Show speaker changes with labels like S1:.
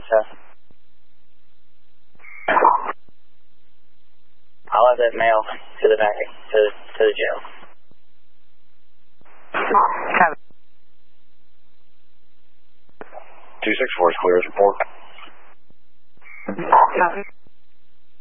S1: sir. I'll have that mail to the back, to the jail.
S2: Copy.
S3: 264 is clear as report.
S2: Copy.